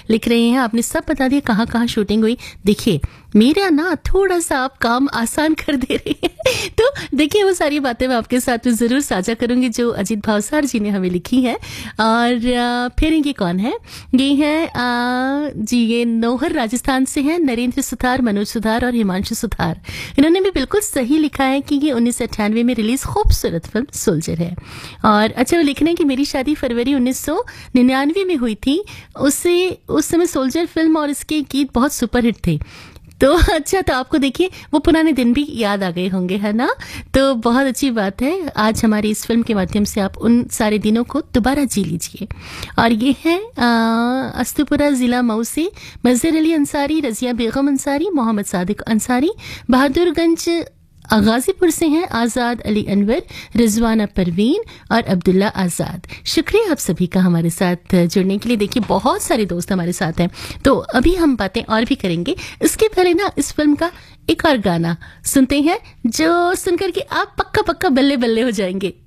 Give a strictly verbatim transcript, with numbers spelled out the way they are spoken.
लिख रहे हैं, आपने सब बता दिया कहाँ कहाँ शूटिंग हुई। देखिए मेरा ना थोड़ा सा आप काम आसान कर दे रही हैं तो देखिए वो सारी बातें मैं आपके साथ में ज़रूर साझा करूंगी जो अजीत भावसार जी ने हमें लिखी है। और आ, फिर ये कौन है, ये है आ, जी ये नौहर राजस्थान से हैं, नरेंद्र सुथार, मनोज सुथार और हिमांशु सुथार। इन्होंने भी बिल्कुल सही लिखा है कि ये उन्नीस सौ अट्ठानवे में रिलीज खूबसूरत फिल्म सोल्जर है। और अच्छा वो लिखना है कि मेरी शादी फरवरी उन्नीस सौ निन्यानवे में हुई थी, उससे उस समय सोल्जर फिल्म और इसके गीत बहुत सुपरहिट थे। तो अच्छा, तो आपको देखिए वो पुराने दिन भी याद आ गए होंगे, है ना। तो बहुत अच्छी बात है, आज हमारी इस फिल्म के माध्यम से आप उन सारे दिनों को दोबारा जी लीजिए। और ये है अस्तुपुरा ज़िला मऊ से मज़हर अली अंसारी, रज़िया बेगम अंसारी, मोहम्मद सादिक अंसारी, बहादुरगंज गाजीपुर से हैं आज़ाद अली अनवर, रिजवाना परवीन और अब्दुल्ला आज़ाद। शुक्रिया आप सभी का हमारे साथ जुड़ने के लिए। देखिए बहुत सारे दोस्त हमारे साथ हैं, तो अभी हम बातें और भी करेंगे। इसके पहले ना इस फिल्म का एक और गाना सुनते हैं जो सुनकर के आप पक्का पक्का बल्ले बल्ले हो जाएंगे।